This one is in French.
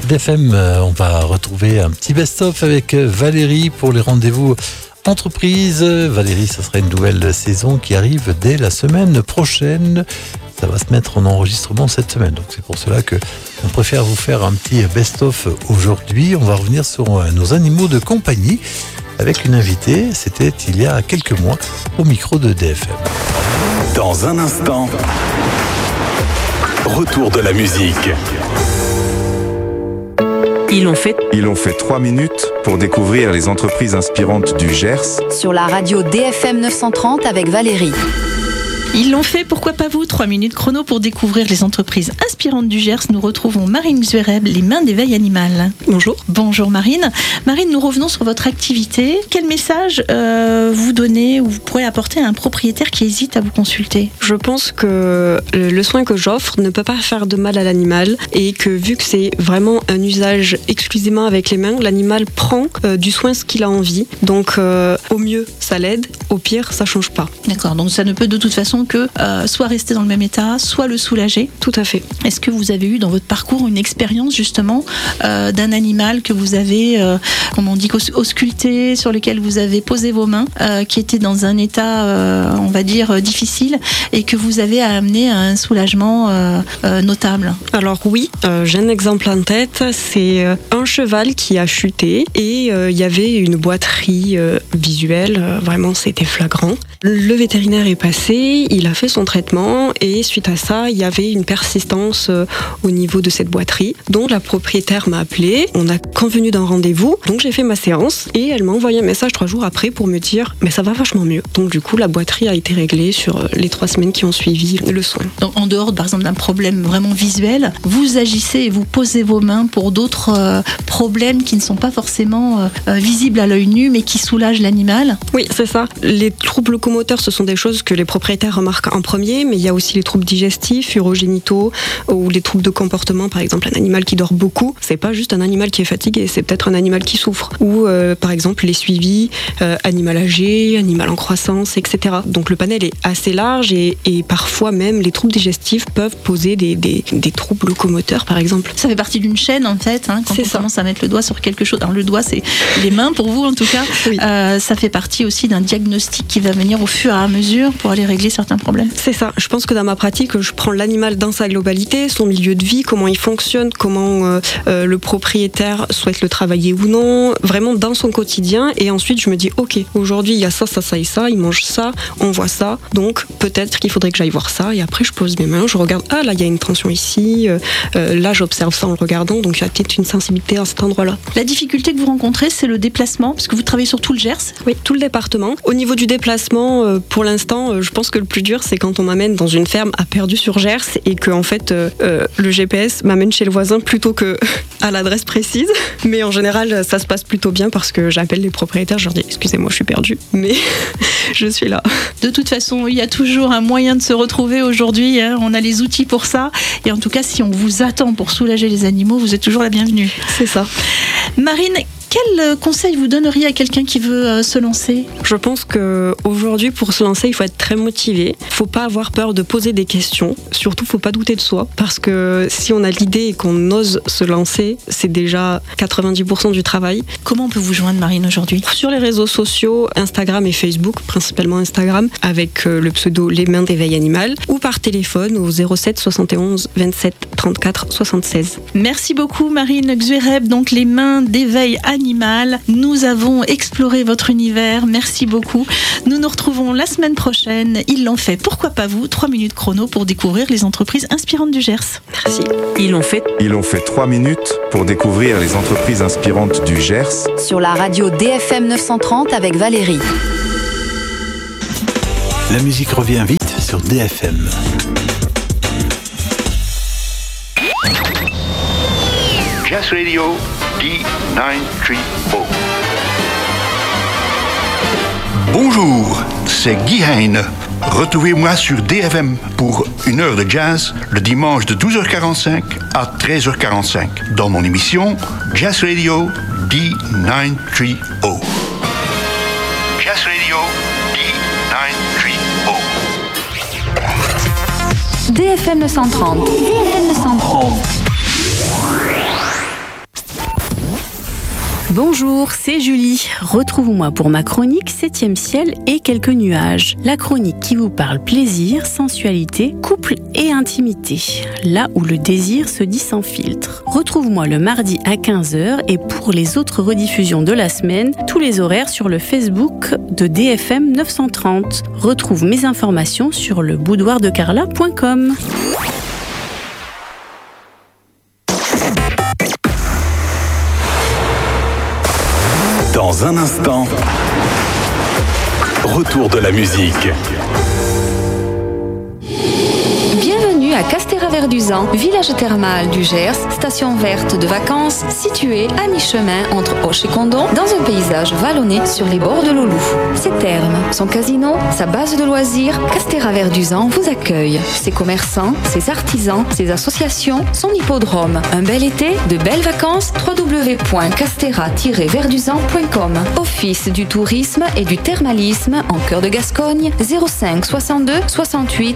DFM, on va retrouver un petit best-of avec Valérie pour les rendez-vous entreprises. Valérie, ça sera une nouvelle saison qui arrive dès la semaine prochaine. Ça va se mettre en enregistrement cette semaine. Donc c'est pour cela qu'on préfère vous faire un petit best-of aujourd'hui. On va revenir sur nos animaux de compagnie avec une invitée. C'était il y a quelques mois au micro de DFM. Dans un instant, retour de la musique. Ils ont fait 3 minutes pour découvrir les entreprises inspirantes du Gers. Sur la radio DFM 930 avec Valérie. Ils l'ont fait, pourquoi pas vous ? 3 minutes chrono pour découvrir les entreprises inspirantes du Gers. Nous retrouvons Marine Xuereb, les mains d'éveil animal. Bonjour. Bonjour Marine. Marine, nous revenons sur votre activité. Quel message vous donnez ou vous pourrez apporter à un propriétaire qui hésite à vous consulter ? Je pense que le soin que j'offre ne peut pas faire de mal à l'animal et que vu que c'est vraiment un usage exclusivement avec les mains, l'animal prend du soin ce qu'il a envie. Donc au mieux, ça l'aide. Au pire, ça change pas. D'accord, donc ça ne peut de toute façon que soit rester dans le même état, soit le soulager. Tout à fait. Est-ce que vous avez eu dans votre parcours une expérience justement d'un animal que vous avez, comment on dit, ausculté, sur lequel vous avez posé vos mains, qui était dans un état, on va dire, difficile et que vous avez amené à un soulagement notable ? Alors oui, j'ai un exemple en tête, c'est un cheval qui a chuté et il y avait une boiterie visuelle, vraiment c'était flagrant. Le vétérinaire est passé, il a fait son traitement et suite à ça, il y avait une persistance au niveau de cette boiterie. Donc la propriétaire m'a appelé, on a convenu d'un rendez-vous, donc j'ai fait ma séance et elle m'a envoyé un message 3 jours après pour me dire « mais ça va vachement mieux ». Donc du coup, la boiterie a été réglée sur les 3 semaines qui ont suivi le soin. Donc en dehors par exemple d'un problème vraiment visuel, vous agissez et vous posez vos mains pour d'autres problèmes qui ne sont pas forcément visibles à l'œil nu mais qui soulagent l'animal ? Oui, c'est ça. Les troubles locomoteurs, ce sont des choses que les propriétaires remarquent en premier, mais il y a aussi les troubles digestifs, urogénitaux ou les troubles de comportement. Par exemple, un animal qui dort beaucoup, c'est pas juste un animal qui est fatigué, c'est peut-être un animal qui souffre. Ou par exemple les suivis, animal âgé, animal en croissance, etc. Donc le panel est assez large et parfois même les troubles digestifs peuvent poser des troubles locomoteurs, par exemple. Ça fait partie d'une chaîne en fait, quand c'est on ça. Commence à mettre le doigt sur quelque chose. Alors le doigt, c'est les mains pour vous en tout cas. Oui. Ça fait partie aussi d'un diagnostic qui va venir au fur et à mesure pour aller régler certains problèmes. C'est ça. Je pense que dans ma pratique, je prends l'animal dans sa globalité, son milieu de vie, comment il fonctionne, comment le propriétaire souhaite le travailler ou non, vraiment dans son quotidien. Et ensuite, je me dis, ok, aujourd'hui, il y a ça, ça, ça et ça, il mange ça, on voit ça. Donc, peut-être qu'il faudrait que j'aille voir ça. Et après, je pose mes mains, je regarde, ah là, il y a une tension ici. Là, j'observe ça en le regardant. Donc, il y a peut-être une sensibilité à cet endroit-là. La difficulté que vous rencontrez, c'est le déplacement, parce que vous travaillez sur tout le Gers. Oui, tout le département. Au niveau du déplacement, pour l'instant, je pense que le plus dur, c'est quand on m'amène dans une ferme à Perdu-sur-Gers et que en fait, le GPS m'amène chez le voisin plutôt que à l'adresse précise. Mais en général, ça se passe plutôt bien parce que j'appelle les propriétaires, je leur dis excusez-moi, je suis perdue, mais je suis là. De toute façon, il y a toujours un moyen de se retrouver aujourd'hui. On a les outils pour ça. Et en tout cas, si on vous attend pour soulager les animaux, vous êtes toujours la bienvenue. C'est ça. Marine, quel conseil vous donneriez à quelqu'un qui veut se lancer ? Je pense qu'aujourd'hui, pour se lancer, il faut être très motivé. Il ne faut pas avoir peur de poser des questions. Surtout, il ne faut pas douter de soi. Parce que si on a l'idée et qu'on ose se lancer, c'est déjà 90% du travail. Comment on peut vous joindre, Marine, aujourd'hui ? Sur les réseaux sociaux, Instagram et Facebook, principalement Instagram, avec le pseudo Les Mains d'éveil animal, ou par téléphone au 07 71 27 34 76. Merci beaucoup, Marine Xuereb, donc Les Mains d'éveil animal. Nous avons exploré votre univers, merci beaucoup. Nous nous retrouvons la semaine prochaine. Ils l'ont fait, pourquoi pas vous ? 3 minutes chrono pour découvrir les entreprises inspirantes du Gers. Merci. Ils ont fait 3 minutes pour découvrir les entreprises inspirantes du Gers. sur la radio DFM 930 avec Valérie. La musique revient vite sur DFM. Jazz Radio D930. Bonjour, c'est Guy Heine. Retrouvez-moi sur DFM pour une heure de jazz le dimanche de 12h45 à 13h45 dans mon émission Jazz Radio D930. Jazz Radio D930. DFM 930. DFM 930. Bonjour, c'est Julie. Retrouvez-moi pour ma chronique 7e ciel et quelques nuages. La chronique qui vous parle plaisir, sensualité, couple et intimité. Là où le désir se dit sans filtre. Retrouve-moi le mardi à 15h et pour les autres rediffusions de la semaine, tous les horaires sur le Facebook de DFM 930. Retrouve mes informations sur leboudoirdecarla.com. Dans un instant, retour de la musique. Bienvenue à Castéra-Verduzan, village thermal du Gers, station verte de vacances située à mi-chemin entre Auch et Condom, dans un paysage vallonné sur les bords de l'Aulou. Ses thermes, son casino, sa base de loisirs, Castéra-Verduzan vous accueille. Ses commerçants, ses artisans, ses associations, son hippodrome. Un bel été, de belles vacances, www.castera-verduzan.com. Office du tourisme et du thermalisme en cœur de Gascogne, 05 62 68